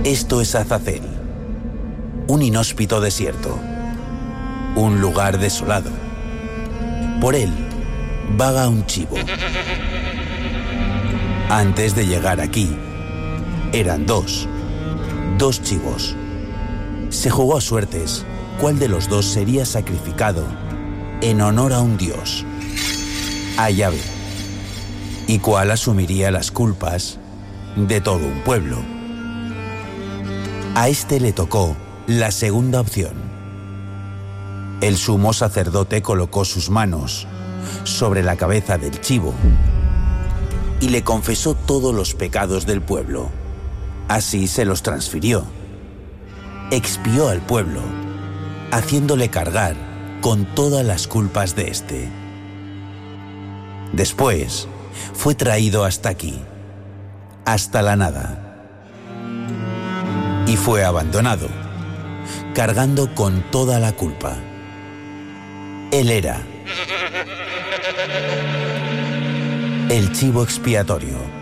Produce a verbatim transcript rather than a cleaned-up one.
Esto es Azazel, un inhóspito desierto, un lugar desolado. Por él vaga un chivo. Antes de llegar aquí, eran dos, dos chivos. Se jugó a suertes cuál de los dos sería sacrificado en honor a un dios, a Yahvé, y cuál asumiría las culpas de todo un pueblo. A este le tocó la segunda opción. El sumo sacerdote colocó sus manos sobre la cabeza del chivo y le confesó todos los pecados del pueblo. Así se los transfirió. Expió al pueblo, haciéndole cargar con todas las culpas de este. Después, fue traído hasta aquí, hasta la nada, y fue abandonado, cargando con toda la culpa. Él era el chivo expiatorio.